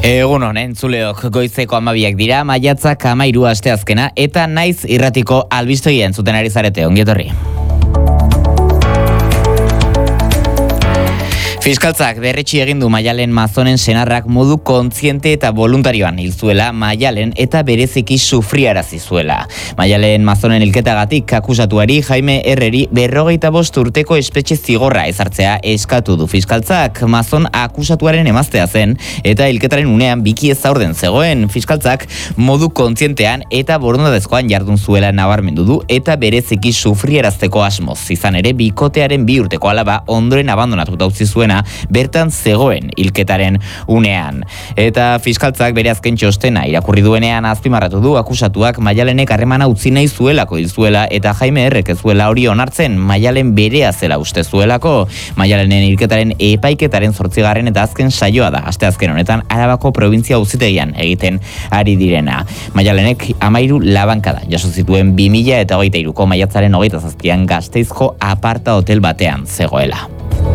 Egun honen, zuleok goizeko 12 dira, maiatzak 13 asteazkena, eta naiz irratiko albistegien zuten ari zarete, ongietorri. Fiskaltzak berretsi egin du Maialen Mazonen senarrak modu kontziente eta voluntarioan hil zuela Maialen eta bereziki sufriarazi zuela. Maialen Mazonen hilketagatik akusatuari Jaime Herreri 45 urteko espetxe zigorra ezartzea eskatu du fiskaltzak. Mazon akusatuaren emaztea zen eta hilketaren unean biki ez zaurden zegoen. Fiskaltzak modu kontzientean eta borondatezkoan jardun zuela nabarmendu du eta bereziki sufriarazteko asmoz. Izan ere bikotearen 2 urteko alaba ondoren abandonatuta utzi zuena bertan zegoen hilketaren unean. Eta fiskaltzak bere azken txostena irakurri duenean azpimarratu du akusatuak Maialenek harremana utzi nahi zuelako hil zuela eta Jaime Herrek ez zuela hori onartzen, Maialen berea zela uste zuelako. Maialenen hilketaren epaiketaren 8. eta azken saioa da asteazken honetan Arabako probintzia auzitegian egiten ari direna. Maialenek 13 labankada jaso zituen 2023ko maiatzaren 27an Gasteizko aparta hotel batean zegoela.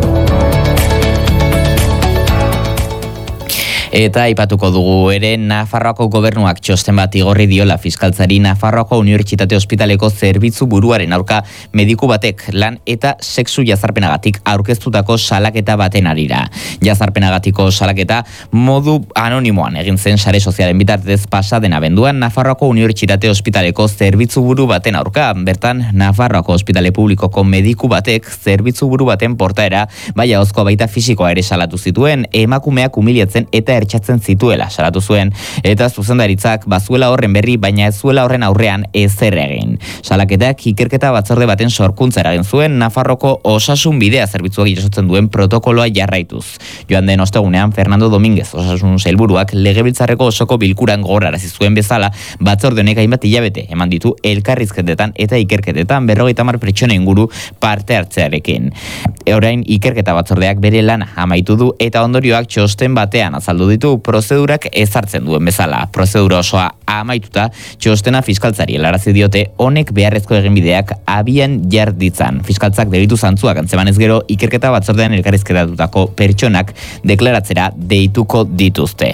Eta aipatuko dugu ere Nafarroako gobernuak txosten bat igorri diola fiskaltzari Nafarroako Unibertsitate Ospitaleko zerbitzu buruaren aurka mediku batek lan eta sexu jazarpenagatik aurkeztutako salaketa baten arira. Jazarpenagatiko salaketa modu anonimoan egin zen sare sozialen bitartez pasaden abenduan Nafarroako Unibertsitate Ospitaleko zerbitzu buru baten aurka. Bertan Nafarroako Ospitale Publikoko mediku batek zerbitzu buru baten portaera bai ahozkoa baita fisikoa ere salatu zituen, emakumeak humiliatzen eta ertzatzen zituela salatu zuen, eta zuzendaritzak bazuela horren berri, baina ez zuela horren aurrean ezer egin. Salaketak ikerketa batzorde baten sorkuntza eragin zuen Nafarroko osasun bidea zerbitzuak jasotzen duen protokoloa jarraituz. Joan den ostegunean Fernando Domínguez osasun sailburuak legebiltzarreko osoko bilkuran gogorarazi zuen bezala, batzorde honek hainbat hilabete eman ditu elkarrizketetan eta ikerketetan 50 pertsona inguru parte hartzearekin. Orain ikerketa batzordeak bere lana amaitu du eta ondorioak txosten batean azaldu ditu prozedurak ezartzen duen bezala. Prozedura osoa amaituta, txostena fiskaltzari helarazi diote honek beharrezko eginbideak abian jar ditzan. Fiskaltzak delitu zantzuak antzemanez gero ikerketa batzordean elkarrizketatutako pertsonak deklaratzera deituko dituzte.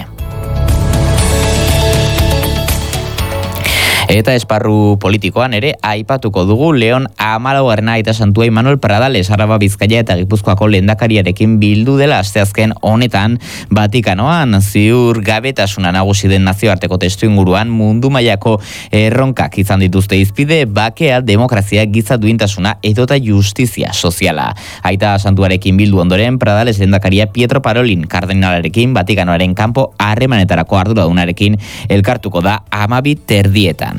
Eta esparru politikoan ere aipatuko dugu Leon 14. aita santua Imanol Pradales Araba Bizkaia eta Gipuzkoako lehendakariarekin bildu dela asteazken honetan Vatikanoan. Ziur gabetasuna nagusi den nazioarteko testuinguruan mundu mailako erronkak izan dituzte hizpide, bakea, demokrazia, giza duintasuna edota justizia soziala. Aita santuarekin bildu ondoren Pradales lehendakaria Pietro Parolin kardinalarekin Vatikanoaren kanpo harremanetarako arduradunarekin elkartuko da 12:30.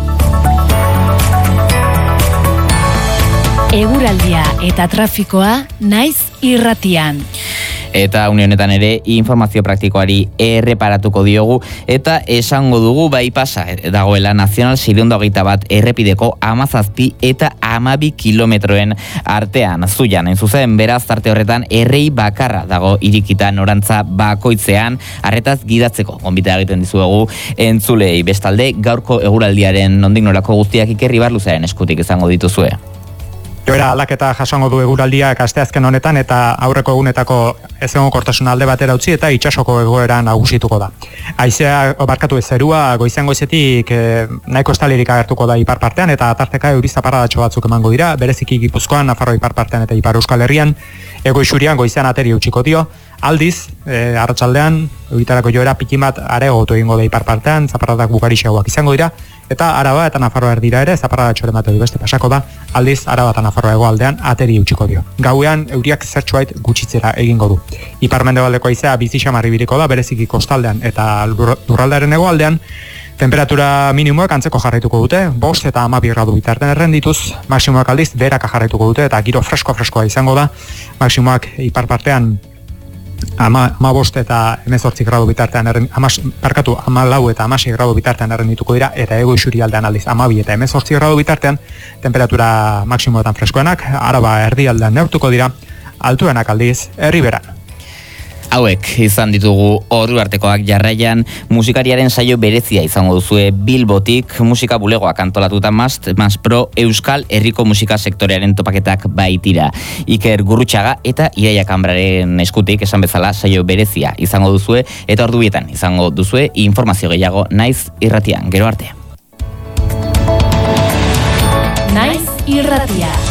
Eguraldia eta trafikoa naiz irratian. Eta une honetan ere informazio praktikoari erreparatuko diogu eta esango dugu bai pasa dagoela Nazional 621 errepideko 17 eta 12 kilometroen artean. Zuian, hain zuzen, beraz tarte horretan errei bakarra dago irikita norantza bakoitzean, arretaz gidatzeko gonbita egiten dizuegu entzulei. Bestalde, gaurko eguraldiaren nondik norako guztiak Iker Ibarluzaren eskutik izango dituzue. Joera aldaketa jasango du eguraldiak asteazken honetan eta aurreko egunetako ezegonkortasuna alde batera utzi eta itsasoko egoera nagusituko da. Haizea barkatu zerua goizean goizetik nahiko estalirik agertuko da ipar partean eta tarteka euri zaparradatxo batzuk emango dira, bereziki Gipuzkoan, Nafarroa ipar partean eta ipar Euskal Herrian, ego isurian goizean ateri utziko dio. Aldiz, arratsaldean euritarako joera pikin bat areagotu egingo da ipar partean, zaparradak bukarixeagoak izango dira, eta Araba eta Nafarroa erdira ere zaparradatxoren bat edo beste pasako da, aldiz Araba eta Nafarroa hegoaldean ateri utziko dio. Gauean euriak zertxoait gutxitzera egingo du. Ipar mendebaldeko haizea bizi xamarri biriko da, bereziki kostaldean eta lurraldearen hegoaldean. Temperatura minimoak antzeko jarraituko dute, 5 eta 12 gradu bitartean errendituz, maksimoak aldiz beraka jarraituko dute eta giro freskoa izango da, maksimoak ipar partean 15 eta 18 gradu bitartean 14 eta 16 gradu bitartean errendituko dira eta ego isurialdean aldiz 12 eta 18 gradu bitartean temperatura maksimoetan freskoenak, Araba erdialdean neurtuko dira, altuenak aldiz herriberan. Hauek izan ditugu ordu artekoak. Jarraian musikariaren saio berezia izango duzue Bilbotik, musika bulegoak antolatuta Mas Pro Euskal Herriko musika sektorearen topaketak baitira. Iker Gurrutxaga eta Iraia Kanbraren eskutik esan bezala saio berezia izango duzue eta ordubietan izango duzue informazio gehiago Naiz Irratian. Gero arte. Naiz Irratia.